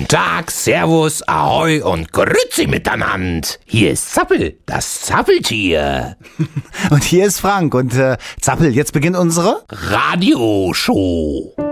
Guten Tag, Servus, Ahoi und Grüezi miteinander. Hier ist Zappel, das Zappeltier. Und hier ist Frank und Zappel, jetzt beginnt unsere Radioshow.